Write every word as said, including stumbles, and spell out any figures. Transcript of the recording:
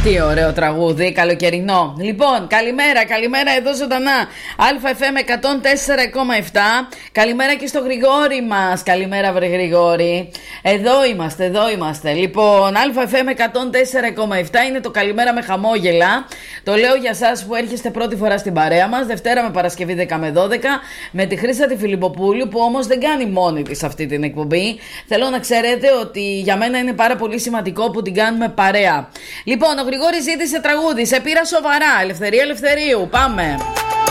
Τι ωραίο τραγούδι, καλοκαιρινό. Λοιπόν, καλημέρα, καλημέρα εδώ ζωντανά. ΑΕΦ εκατόν τέσσερα κόμμα επτά. Καλημέρα και στο Γρηγόρη μας. Καλημέρα, βρε Γρηγόρη. Εδώ είμαστε, εδώ είμαστε. Λοιπόν, ΑΕΦ εκατόν τέσσερα κόμμα επτά είναι το καλημέρα με χαμόγελα. Το λέω για εσάς που έρχεστε πρώτη φορά στην παρέα μας. Δευτέρα με Παρασκευή δέκα με δώδεκα. Με τη Χρύσα τη Φιλιπποπούλου, που όμως δεν κάνει μόνη της αυτή την εκπομπή. Θέλω να ξέρετε ότι για μένα είναι πάρα πολύ σημαντικό που την κάνουμε παρέα. Λοιπόν, ο Γρηγόρης ζήτησε τραγούδι. Σε πήρα σοβαρά. Ελευθερία Ελευθερίου. Πάμε.